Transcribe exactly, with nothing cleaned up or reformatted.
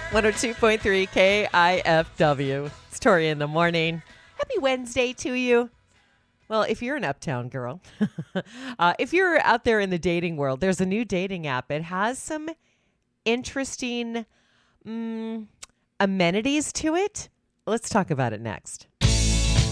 one oh two point three K I F W. It's Tori in the morning. Happy Wednesday to you. Well, if you're an uptown girl, uh, if you're out there in the dating world, there's a new dating app. It has some interesting mm, amenities to it. Let's talk about it next.